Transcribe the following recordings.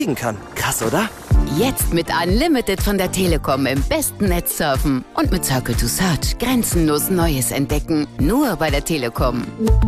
kann. Krass, oder? Jetzt mit Unlimited von der Telekom im besten Netz surfen und mit Circle to Search grenzenlos Neues entdecken. Nur bei der Telekom.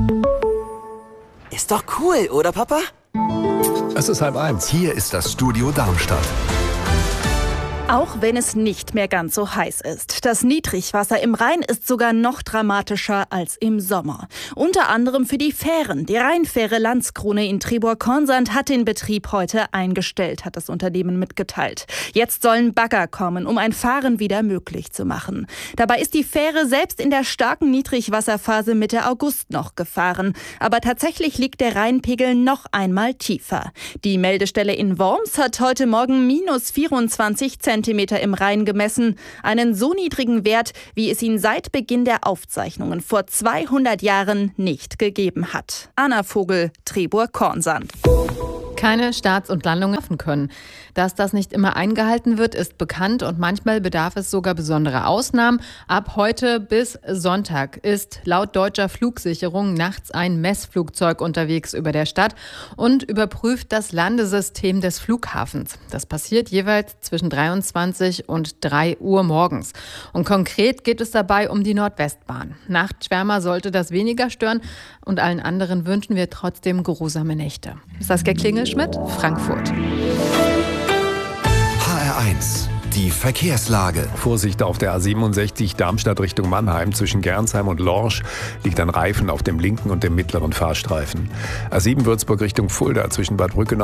Ist doch cool, oder Papa? Es ist 12:30. Hier ist das Studio Darmstadt. Auch wenn es nicht mehr ganz so heiß ist. Das Niedrigwasser im Rhein ist sogar noch dramatischer als im Sommer. Unter anderem für die Fähren. Die Rheinfähre Landskrone in Trebur-Kornsand hat den Betrieb heute eingestellt, hat das Unternehmen mitgeteilt. Jetzt sollen Bagger kommen, um ein Fahren wieder möglich zu machen. Dabei ist die Fähre selbst in der starken Niedrigwasserphase Mitte August noch gefahren. Aber tatsächlich liegt der Rheinpegel noch einmal tiefer. Die Meldestelle in Worms hat heute Morgen -24 Zentimeter im Rhein gemessen. Einen so niedrigen Wert, wie es ihn seit Beginn der Aufzeichnungen vor 200 Jahren nicht gegeben hat. Anna Vogel, Trebur-Kornsand. Keine Starts und Landungen schaffen können. Dass das nicht immer eingehalten wird, ist bekannt und manchmal bedarf es sogar besonderer Ausnahmen. Ab heute bis Sonntag ist laut deutscher Flugsicherung nachts ein Messflugzeug unterwegs über der Stadt und überprüft das Landesystem des Flughafens. Das passiert jeweils zwischen 23 und 3 Uhr morgens. Und konkret geht es dabei um die Nordwestbahn. Nachtschwärmer sollte das weniger stören und allen anderen wünschen wir trotzdem geruhsame Nächte. Saskia Klingelschmidt, Frankfurt. HR1, die Verkehrslage. Vorsicht auf der A67 Darmstadt Richtung Mannheim. Zwischen Gernsheim und Lorsch liegt ein Reifen auf dem linken und dem mittleren Fahrstreifen. A7 Würzburg Richtung Fulda zwischen Bad Brückenau